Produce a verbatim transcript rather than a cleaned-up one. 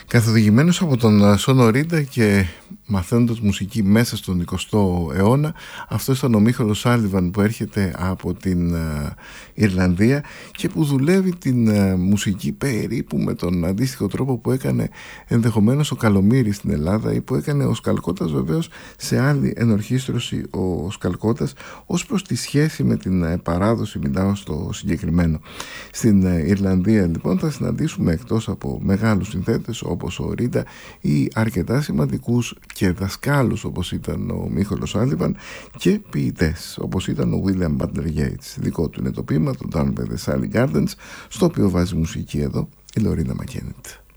Καθοδηγημένος από τον Σόνο Ρίντα και μαθαίνοντας μουσική μέσα στον εικοστό αιώνα, αυτό ήταν ο Μίχαελος Σάλιβαν που έρχεται από την uh, Ιρλανδία και που δουλεύει την uh, μουσική περίπου με τον αντίστοιχο τρόπο που έκανε ενδεχομένως ο Καλομύρης στην Ελλάδα ή που έκανε ο Σκαλκώτας, βεβαίως σε άλλη ενορχήστρωση ο Σκαλκώτας ως προς τη σχέση με την uh, παράδοση, μιλάω στο συγκεκριμένο. Στην uh, Ιρλανδία λοιπόν θα συναντήσουμε εκτός από μεγάλους συνθέτες όπως ο Ρίντα ή αρκετά σημαντικούς και δασκάλους όπως ήταν ο Μίχαελος Σάλιβαν και ποιητές όπως ήταν ο William Butler Yeats. Δικό του είναι το ποίημα, το Down by the Sally Gardens, στο οποίο βάζει μουσική εδώ η Λορίνα Μακένιτ.